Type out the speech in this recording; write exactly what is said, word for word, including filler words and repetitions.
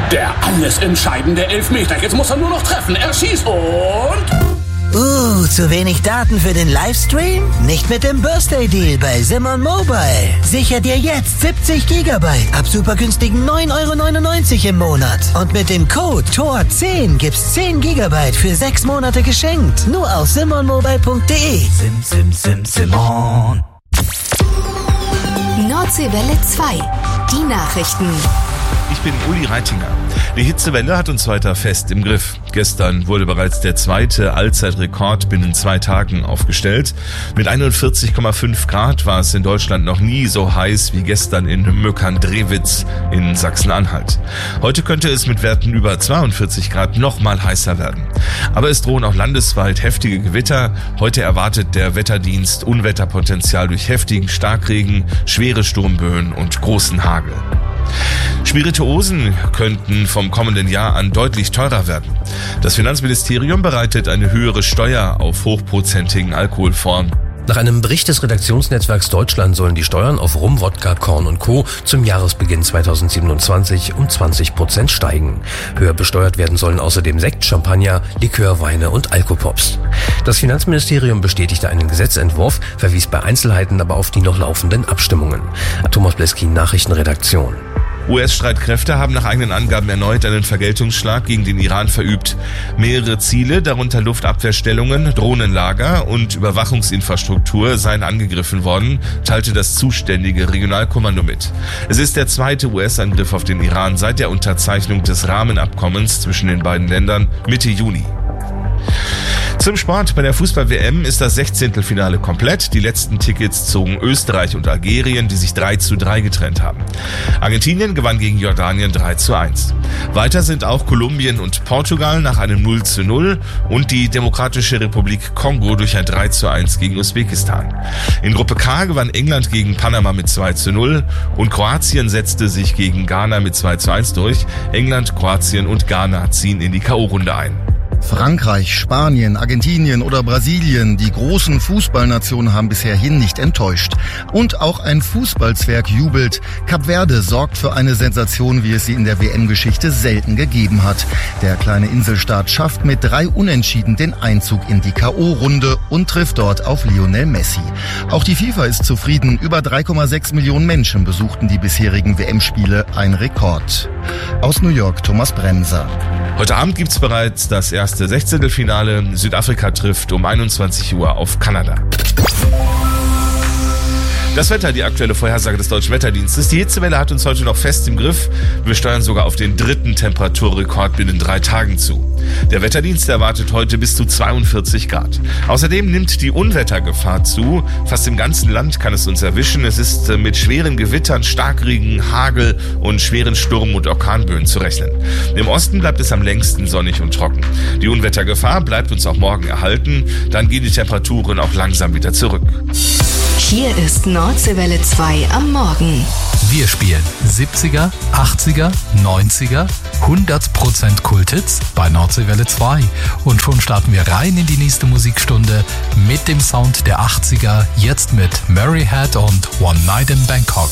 Der alles entscheidende Elfmeter. Jetzt muss er nur noch treffen. Er schießt und... Uh, zu wenig Daten für den Livestream? Nicht mit dem Birthday Deal bei Simon Mobile. Sicher dir jetzt siebzig Gigabyte ab super günstigen neun Euro neunundneunzig im Monat. Und mit dem Code T O R zehn gibt's zehn Gigabyte für sechs Monate geschenkt. Nur auf simon mobile punkt de. Sim, sim, sim, Simon. Nordseewelle zwei. Die Nachrichten. Ich bin Uli Reitinger. Die Hitzewelle hat uns weiter fest im Griff. Gestern wurde bereits der zweite Allzeitrekord binnen zwei Tagen aufgestellt. Mit einundvierzig Komma fünf Grad war es in Deutschland noch nie so heiß wie gestern in Möckern-Drewitz in Sachsen-Anhalt. Heute könnte es mit Werten über zweiundvierzig Grad noch mal heißer werden. Aber es drohen auch landesweit heftige Gewitter. Heute erwartet der Wetterdienst Unwetterpotenzial durch heftigen Starkregen, schwere Sturmböen und großen Hagel. Spirituosen könnten vom kommenden Jahr an deutlich teurer werden. Das Finanzministerium bereitet eine höhere Steuer auf hochprozentigen Alkohol vor. Nach einem Bericht des Redaktionsnetzwerks Deutschland sollen die Steuern auf Rum, Wodka, Korn und Co. zum Jahresbeginn zweitausendsiebenundzwanzig um zwanzig Prozent steigen. Höher besteuert werden sollen außerdem Sekt, Champagner, Likör, Weine und Alkopops. Das Finanzministerium bestätigte einen Gesetzentwurf, verwies bei Einzelheiten aber auf die noch laufenden Abstimmungen. Thomas Bleskin, Nachrichtenredaktion. U S-Streitkräfte haben nach eigenen Angaben erneut einen Vergeltungsschlag gegen den Iran verübt. Mehrere Ziele, darunter Luftabwehrstellungen, Drohnenlager und Überwachungsinfrastruktur, seien angegriffen worden, teilte das zuständige Regionalkommando mit. Es ist der zweite U S-Angriff auf den Iran seit der Unterzeichnung des Rahmenabkommens zwischen den beiden Ländern Mitte Juni. Zum Sport. Bei der Fußball-W M ist das Sechzehntelfinale komplett. Die letzten Tickets zogen Österreich und Algerien, die sich drei zu drei getrennt haben. Argentinien gewann gegen Jordanien drei zu eins. Weiter sind auch Kolumbien und Portugal nach einem null zu null und die Demokratische Republik Kongo durch ein drei zu eins gegen Usbekistan. In Gruppe K gewann England gegen Panama mit zwei zu null und Kroatien setzte sich gegen Ghana mit zwei zu eins durch. England, Kroatien und Ghana ziehen in die K O-Runde ein. Frankreich, Spanien, Argentinien oder Brasilien, die großen Fußballnationen haben bisherhin nicht enttäuscht. Und auch ein Fußballzwerg jubelt. Kap Verde sorgt für eine Sensation, wie es sie in der W M-Geschichte selten gegeben hat. Der kleine Inselstaat schafft mit drei Unentschieden den Einzug in die K O-Runde und trifft dort auf Lionel Messi. Auch die FIFA ist zufrieden. Über drei Komma sechs Millionen Menschen besuchten die bisherigen W M-Spiele, ein Rekord. Aus New York, Thomas Bremser. Heute Abend gibt's bereits das erste Sechzehntelfinale. Südafrika trifft um einundzwanzig Uhr auf Kanada. Das Wetter, die aktuelle Vorhersage des Deutschen Wetterdienstes. Die Hitzewelle hat uns heute noch fest im Griff. Wir steuern sogar auf den dritten Temperaturrekord binnen drei Tagen zu. Der Wetterdienst erwartet heute bis zu zweiundvierzig Grad. Außerdem nimmt die Unwettergefahr zu. Fast im ganzen Land kann es uns erwischen. Es ist mit schweren Gewittern, Starkregen, Hagel und schweren Sturm- und Orkanböen zu rechnen. Im Osten bleibt es am längsten sonnig und trocken. Die Unwettergefahr bleibt uns auch morgen erhalten. Dann gehen die Temperaturen auch langsam wieder zurück. Hier ist Nordseewelle zwei am Morgen. Wir spielen siebziger, achtziger, neunziger, hundert Prozent Kulthits bei Nordseewelle zwei. Und schon starten wir rein in die nächste Musikstunde mit dem Sound der achtziger, jetzt mit Mary Head und One Night in Bangkok.